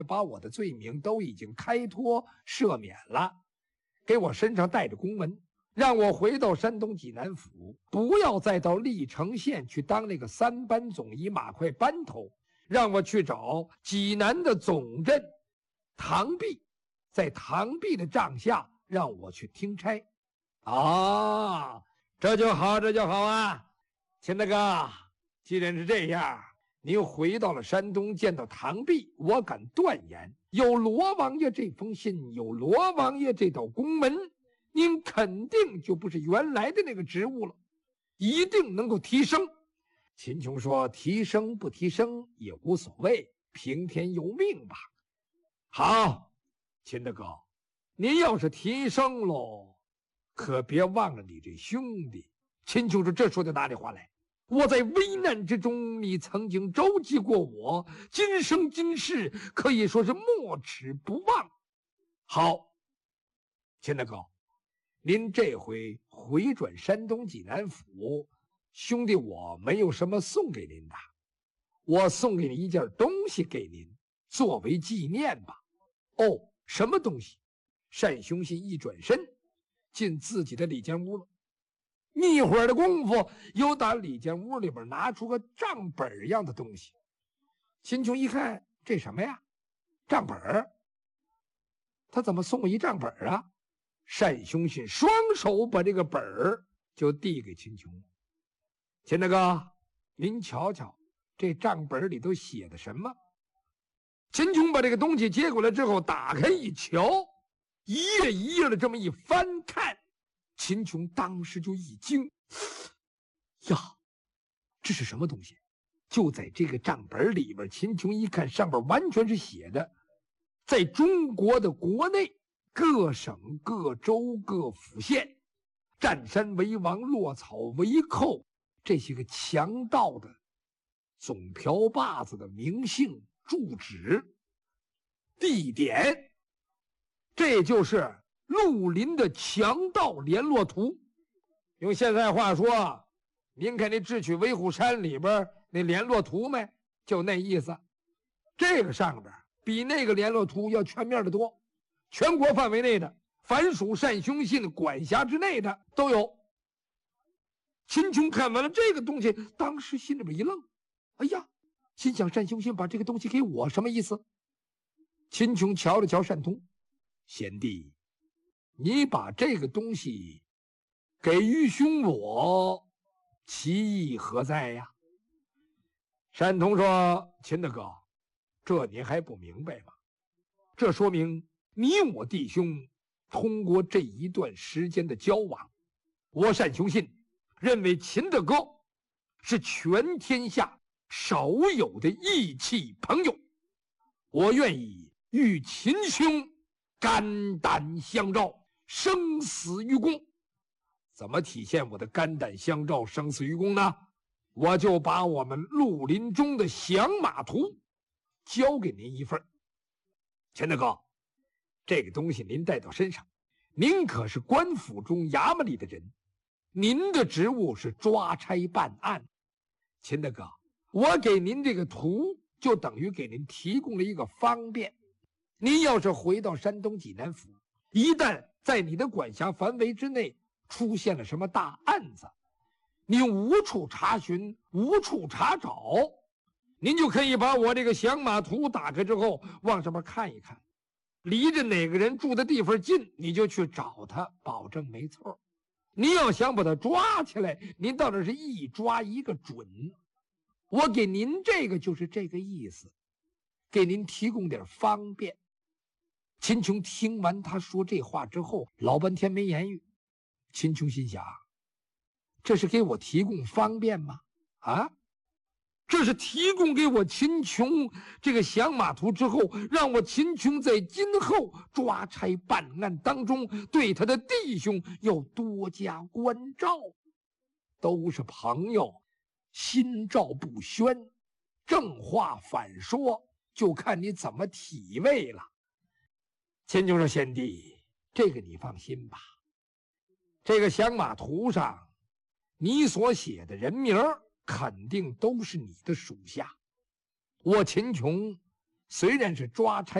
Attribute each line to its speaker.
Speaker 1: 把我的罪名都已经开脱赦免了，给我身上带着公文，让我回到山东济南府，不要再到历城县去当那个3班总医马快班头，让我去找济南的总镇唐弼，在唐弼的帐下让我去听差。这就好，这就好啊！秦大哥，既然是这样，您回到了山东，见到唐弼，我敢断言，有罗王爷这封信，有罗王爷这道公文，您肯定就不是原来的那个职务了，一定能够提升。秦琼说：“提升不提升也无所谓，听天由命吧。”好，秦大哥，您要是提升喽，可别忘了你这兄弟。秦琼说：“这说的哪里话来？我在危难之中，你曾经周济过我，今生今世可以说是没齿不忘。”好，秦大哥，您这回回转山东济南府，兄弟我没有什么送给您的，我送给你一件东西给您，作为纪念吧。什么东西？单雄信一转身进自己的里间屋了，一会儿的功夫，又打里间屋里边拿出个账本一样的东西。秦琼一看，这什么呀？账本？他怎么送我一账本啊？单雄信双手把这个本儿就递给秦琼。秦大哥，您瞧瞧，这账本里都写的什么？秦琼把这个东西接过来之后，打开一瞧，一页一页的这么一翻看，秦琼当时就一惊，呀，这是什么东西？就在这个账本里边，秦琼一看，上边完全是写的，在中国的国内各省各州各府县，占山为王，落草为寇，这些个强盗的总瓢把子的名姓、住址、地点，这就是绿林的强盗联络图。用现在话说，您看那智取威虎山里边那联络图没？就那意思。这个上边比那个联络图要全面的多，全国范围内的，凡属单雄信管辖之内的都有。秦琼看完了这个东西，当时心里边一愣，哎呀，心想单雄信把这个东西给我，什么意思？秦琼瞧了瞧单通，贤弟，你把这个东西给愚兄我，其意何在呀？单通说：“秦大哥，这您还不明白吗？这说明你我弟兄通过这一段时间的交往，我单雄信认为秦大哥是全天下少有的义气朋友，我愿意与秦兄肝胆相照，生死与共。怎么体现我的肝胆相照、生死与共呢？我就把我们绿林中的降马图交给您一份。秦大哥，这个东西您带到身上，您可是官府中衙门里的人，您的职务是抓差办案。秦大哥，我给您这个图，就等于给您提供了一个方便。您要是回到山东济南府，一旦在你的管辖范围之内出现了什么大案子，您无处查询，无处查找，您就可以把我这个降马图打开之后，往上面看一看，离着哪个人住的地方近，你就去找他，保证没错。您要想把他抓起来，您到那是一抓一个准。我给您这个就是这个意思，给您提供点方便。秦琼听完他说这话之后，老半天没言语。秦琼心想，这是给我提供方便吗？这是提供给我秦琼这个降马图之后，让我秦琼在今后抓差办案当中对他的弟兄要多加关照。都是朋友，心照不宣，正话反说，就看你怎么体味了。秦琼说：“贤弟，这个你放心吧，这个降马图上你所写的人名肯定都是你的属下。我秦琼虽然是抓差